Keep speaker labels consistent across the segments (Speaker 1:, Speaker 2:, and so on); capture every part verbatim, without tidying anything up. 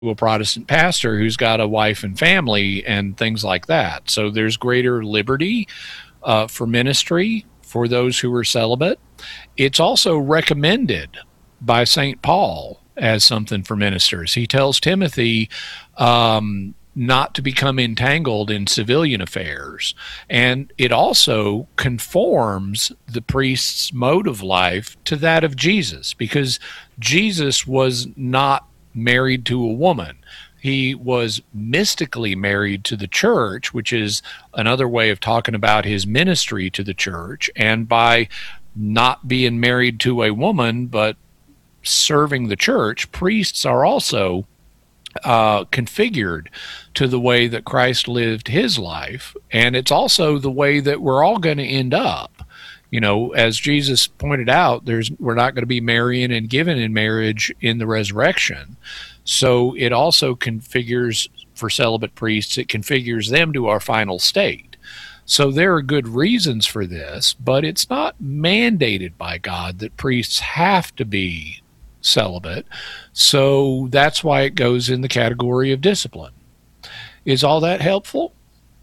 Speaker 1: a Protestant pastor who's got a wife and family and things like that. So there's greater liberty uh, for ministry for those who are celibate. It's also recommended by Saint Paul as something for ministers. He tells Timothy um, not to become entangled in civilian affairs. And it also conforms the priest's mode of life to that of Jesus, because Jesus was not married to a woman. He was mystically married to the church, which is another way of talking about his ministry to the church. And by not being married to a woman, but serving the church, priests are also uh, configured to the way that Christ lived his life. And it's also the way that we're all going to end up. You know, as Jesus pointed out, there's we're not going to be marrying and giving in marriage in the resurrection. So it also configures, for celibate priests, it configures them to our final state. So there are good reasons for this, but it's not mandated by God that priests have to be celibate. So that's why it goes in the category of discipline. Is all that helpful?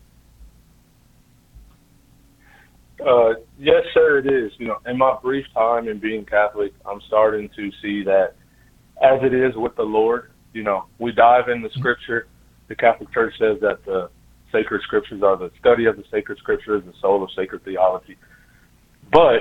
Speaker 2: Uh, yes, sir, it is. You know, in my brief time in being Catholic, I'm starting to see that as it is with the Lord, you know, we dive in the Scripture. The Catholic Church says that the sacred Scriptures are the study of the sacred Scriptures, the soul of sacred theology. But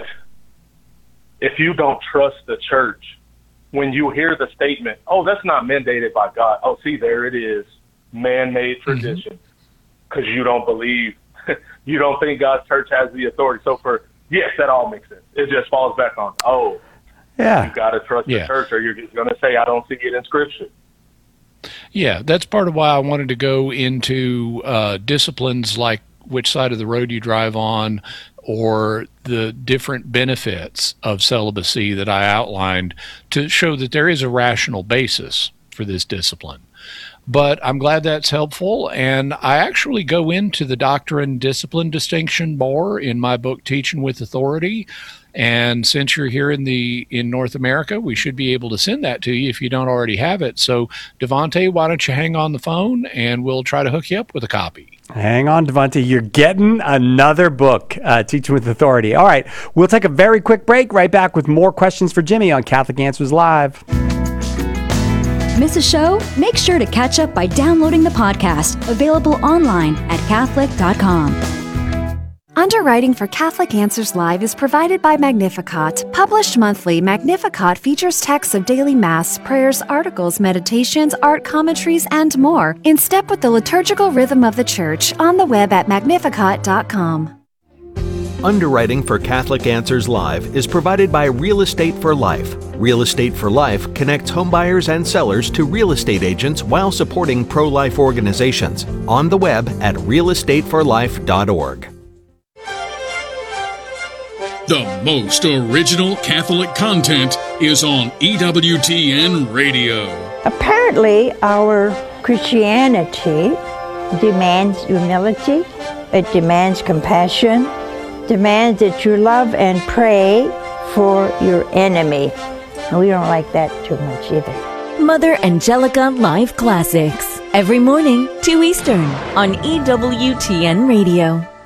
Speaker 2: if you don't trust the Church, when you hear the statement, oh, that's not mandated by God. Oh, see, there it is, man-made tradition, because mm-hmm. you don't believe, you don't think God's church has the authority. So for, yes, that all makes sense. It just falls back on, oh, yeah, you got to trust yeah. the church, or you're just going to say, I don't see it in Scripture.
Speaker 1: Yeah, that's part of why I wanted to go into uh, disciplines like which side of the road you drive on, or the different benefits of celibacy that I outlined, to show that there is a rational basis for this discipline. But I'm glad that's helpful, and I actually go into the doctrine-discipline distinction more in my book, Teaching with Authority. And since you're here in the in North America, we should be able to send that to you if you don't already have it. So, Devontae, why don't you hang on the phone, and we'll try to hook you up with a copy.
Speaker 3: Hang on, Devontae. You're getting another book, uh, Teaching with Authority. All right, we'll take a very quick break. Right back with more questions for Jimmy on Catholic Answers Live.
Speaker 4: Miss a show? Make sure to catch up by downloading the podcast, available online at Catholic dot com.
Speaker 5: Underwriting for Catholic Answers Live is provided by Magnificat. Published monthly, Magnificat features texts of daily Mass, prayers, articles, meditations, art commentaries, and more, in step with the liturgical rhythm of the Church, on the web at Magnificat dot com.
Speaker 6: Underwriting for Catholic Answers Live is provided by Real Estate for Life. Real Estate for Life connects homebuyers and sellers to real estate agents while supporting pro-life organizations. On the web at real estate for life dot org.
Speaker 7: The most original Catholic content is on E W T N Radio.
Speaker 8: Apparently, our Christianity demands humility, it demands compassion, demands that you love and pray for your enemy. And we don't like that too much either.
Speaker 9: Mother Angelica Live Classics, every morning, two Eastern, on E W T N Radio.